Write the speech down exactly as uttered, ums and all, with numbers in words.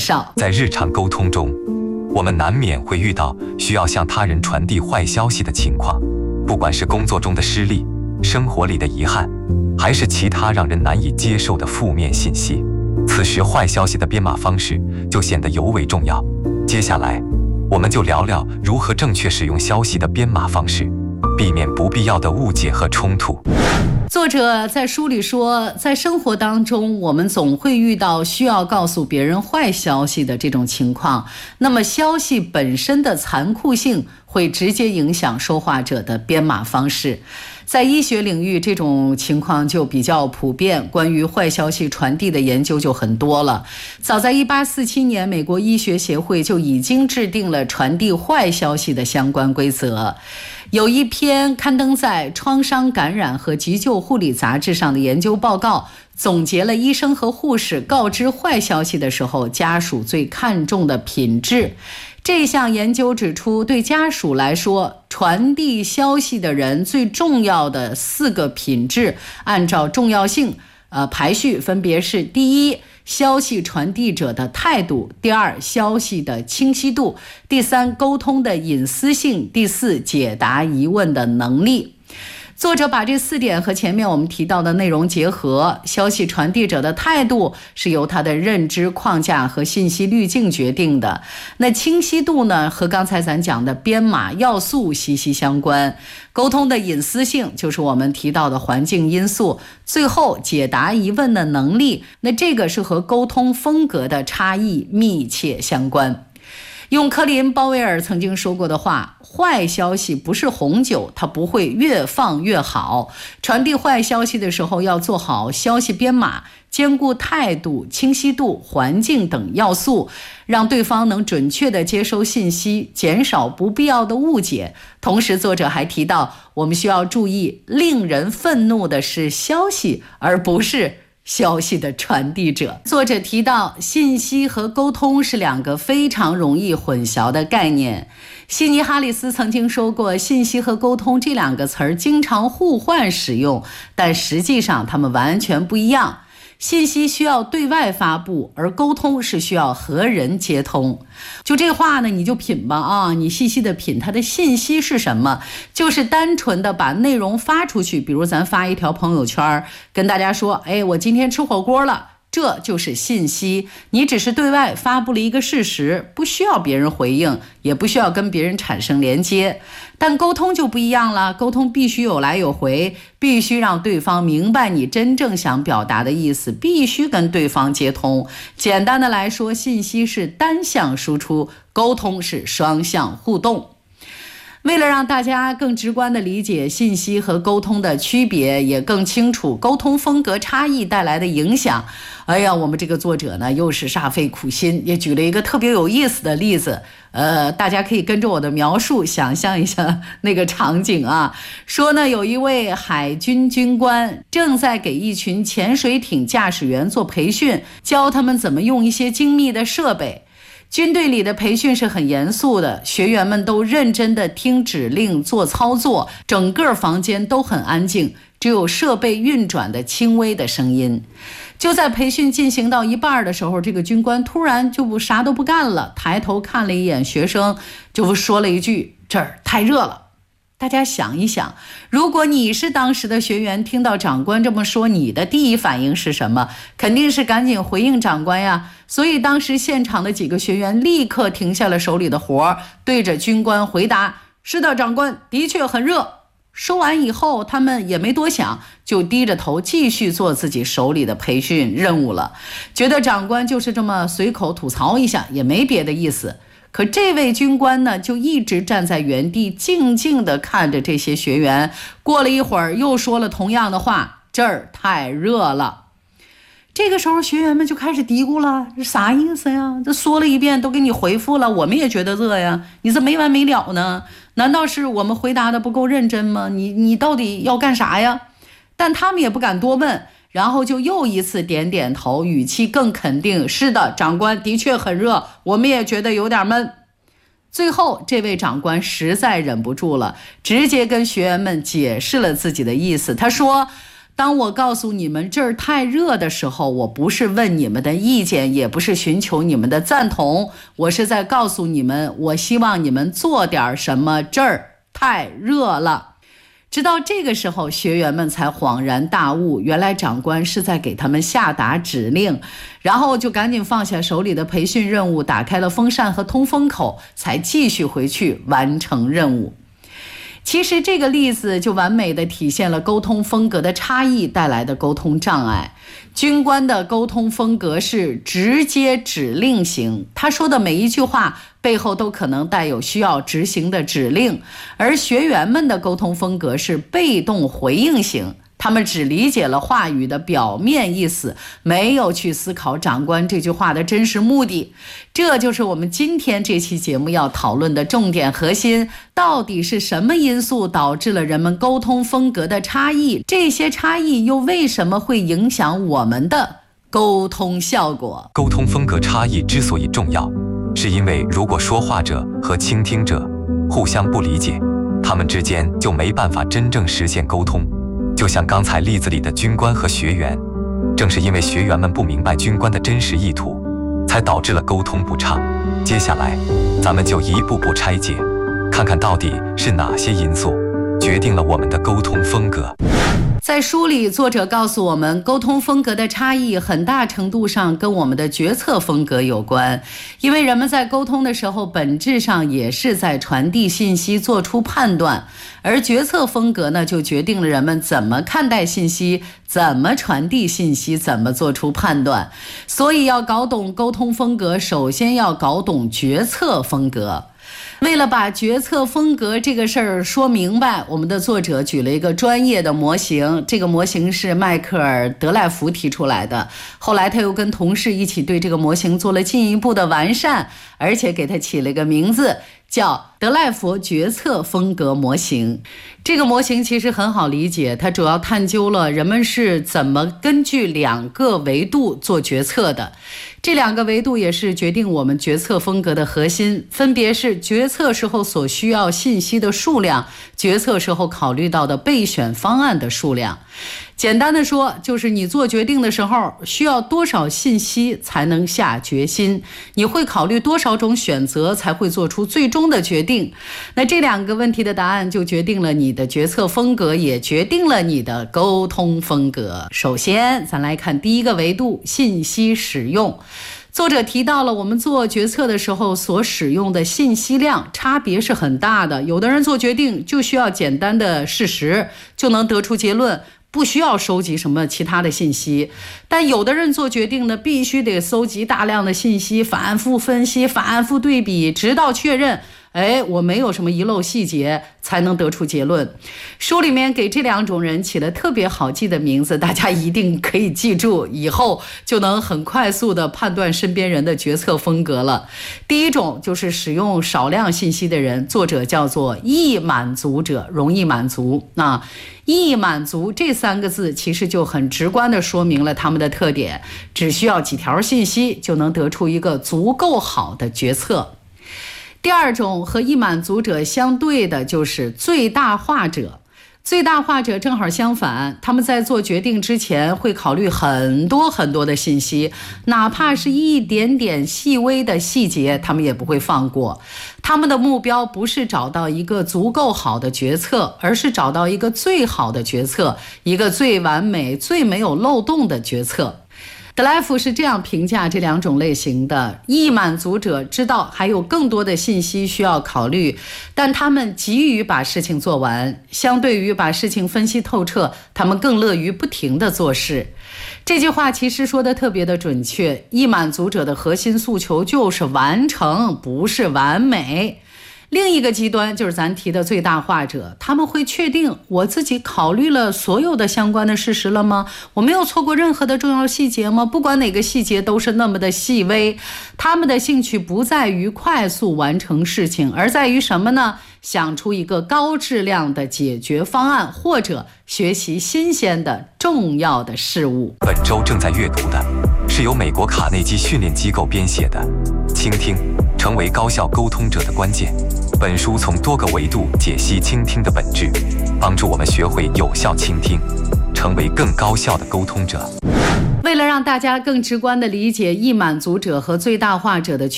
绍。 在日常沟通中，我们难免会遇到需要向他人传递坏消息的情况，不管是工作中的失利、生活里的遗憾，还是其他让人难以接受的负面信息。此时坏消息的编码方式就显得尤为重要。接下来我们就聊聊如何正确使用消息的编码方式，避免不必要的误解和冲突。 作者在书里说，在生活当中我们总会遇到需要告诉别人坏消息的这种情况，那么消息本身的残酷性会直接影响说话者的编码方式。在医学领域，这种情况就比较普遍，关于坏消息传递的研究就很多了。早在一八四七年，美国医学协会就已经制定了传递坏消息的相关规则。有一篇刊登在《创伤感染和急救护理杂志》上的研究报告，总结了医生和护士告知坏消息的时候家属最看重的品质。这项研究指出，对家属来说，传递消息的人最重要的四个品质，按照重要性呃排序分别是：第一，消息传递者的态度；第二，消息的清晰度；第三，沟通的隐私性；第四，解答疑问的能力。作者把这四点和前面我们提到的内容结合，消息传递者的态度是由他的认知框架和信息滤镜决定的。那清晰度呢，和刚才咱讲的编码要素息息相关。沟通的隐私性就是我们提到的环境因素。最后，解答疑问的能力，那这个是和沟通风格的差异密切相关。用科林·鲍威尔曾经说过的话，坏消息不是红酒，它不会越放越好。传递坏消息的时候要做好消息编码，兼顾态度、清晰度、环境等要素，让对方能准确地接收信息，减少不必要的误解。同时，作者还提到，我们需要注意，令人愤怒的是消息，而不是消息的传递者。作者提到，信息和沟通是两个非常容易混淆的概念。悉尼·哈里斯曾经说过，信息和沟通这两个词儿经常互换使用，但实际上它们完全不一样。信息需要对外发布，而沟通是需要和人接通。就这话呢，你就品吧啊，你细细的品，它的信息是什么？就是单纯的把内容发出去，比如咱发一条朋友圈，跟大家说，哎，我今天吃火锅了。这就是信息，你只是对外发布了一个事实，不需要别人回应，也不需要跟别人产生连接。但沟通就不一样了，沟通必须有来有回，必须让对方明白你真正想表达的意思，必须跟对方接通。简单的来说，信息是单向输出，沟通是双向互动。为了让大家更直观地理解信息和沟通的区别，也更清楚沟通风格差异带来的影响，哎呀，我们这个作者呢又是煞费苦心，也举了一个特别有意思的例子。呃，大家可以跟着我的描述想象一下那个场景啊。说呢，有一位海军军官正在给一群潜水艇驾驶员做培训，教他们怎么用一些精密的设备。军队里的培训是很严肃的，学员们都认真地听指令做操作，整个房间都很安静，只有设备运转的轻微的声音。就在培训进行到一半的时候，这个军官突然就不啥都不干了，抬头看了一眼学生，就说了一句，这儿太热了。大家想一想，如果你是当时的学员，听到长官这么说，你的第一反应是什么？肯定是赶紧回应长官呀。所以当时现场的几个学员立刻停下了手里的活，对着军官回答，是的，长官，的确很热。说完以后，他们也没多想，就低着头继续做自己手里的培训任务了，觉得长官就是这么随口吐槽一下，也没别的意思。可这位军官呢，就一直站在原地，静静地看着这些学员。过了一会儿，又说了同样的话，这儿太热了。这个时候，学员们就开始嘀咕了，这啥意思呀？这说了一遍，都给你回复了，我们也觉得热呀，你这没完没了呢？难道是我们回答的不够认真吗？你你到底要干啥呀？但他们也不敢多问，然后就又一次点点头，语气更肯定，是的，长官，的确很热，我们也觉得有点闷。最后这位长官实在忍不住了，直接跟学员们解释了自己的意思。他说， 当我告诉你们这儿太热的时候，我不是问你们的意见，也不是寻求你们的赞同，我是在告诉你们，我希望你们做点什么，这儿太热了。直到这个时候，学员们才恍然大悟，原来长官是在给他们下达指令，然后就赶紧放下手里的培训任务，打开了风扇和通风口，才继续回去完成任务。其实这个例子就完美地体现了沟通风格的差异带来的沟通障碍。军官的沟通风格是直接指令型，他说的每一句话背后都可能带有需要执行的指令，而学员们的沟通风格是被动回应型，他们只理解了话语的表面意思，没有去思考长官这句话的真实目的。这就是我们今天这期节目要讨论的重点核心，到底是什么因素导致了人们沟通风格的差异？这些差异又为什么会影响我们的沟通效果？ 沟通风格差异之所以重要，是因为如果说话者和倾听者互相不理解，他们之间就没办法真正实现沟通。就像刚才例子里的军官和学员，正是因为学员们不明白军官的真实意图，才导致了沟通不畅。接下来咱们就一步步拆解，看看到底是哪些因素决定了我们的沟通风格。 在书里，作者告诉我们，沟通风格的差异很大程度上跟我们的决策风格有关，因为人们在沟通的时候，本质上也是在传递信息，做出判断，而决策风格呢，就决定了人们怎么看待信息，怎么传递信息，怎么做出判断。所以要搞懂沟通风格，首先要搞懂决策风格。为了把决策风格这个事儿说明白，我们的作者举了一个专业的模型，这个模型是迈克尔·德赖福提出来的，后来他又跟同事一起对这个模型做了进一步的完善，而且给他起了个名字，叫德赖福决策风格模型。这个模型其实很好理解，它主要探究了人们是怎么根据两个维度做决策的。这两个维度也是决定我们决策风格的核心，分别是决策时候所需要信息的数量，决策时候考虑到的备选方案的数量。简单的说，就是你做决定的时候需要多少信息才能下决心，你会考虑多少种选择才会做出最终的决定。那这两个问题的答案就决定了你的决策风格，也决定了你的沟通风格。首先咱来看第一个维度，信息使用。作者提到了我们做决策的时候所使用的信息量差别是很大的，有的人做决定就需要简单的事实就能得出结论，不需要收集什么其他的信息，但有的人做决定呢，必须得搜集大量的信息，反复分析，反复对比，直到确认哎，我没有什么遗漏细节，才能得出结论。书里面给这两种人起了特别好记的名字，大家一定可以记住，以后就能很快速的判断身边人的决策风格了。第一种就是使用少量信息的人，作者叫做易满足者，容易满足。那易满足这三个字其实就很直观地说明了他们的特点，只需要几条信息就能得出一个足够好的决策。第二种和易满足者相对的就是最大化者。最大化者正好相反，他们在做决定之前会考虑很多很多的信息，哪怕是一点点细微的细节他们也不会放过。他们的目标不是找到一个足够好的决策，而是找到一个最好的决策，一个最完美最没有漏洞的决策。德莱夫是这样评价这两种类型的：易满足者知道还有更多的信息需要考虑，但他们急于把事情做完，相对于把事情分析透彻，他们更乐于不停地做事。这句话其实说得特别的准确，易满足者的核心诉求就是完成，不是完美。另一个极端就是咱提的最大化者，他们会确定我自己考虑了所有的相关的事实了吗？我没有错过任何的重要细节吗？不管哪个细节都是那么的细微。他们的兴趣不在于快速完成事情，而在于什么呢？想出一个高质量的解决方案，或者学习新鲜的重要的事物。 本周正在阅读的是由美国卡内基训练机构编写的《倾听：成为高效沟通者的关键》。本书从多个维度解析倾听的本质，帮助我们学会有效倾听， 成为更高效的沟通者。 为了让大家更直观地理解易满足者和最大化者的区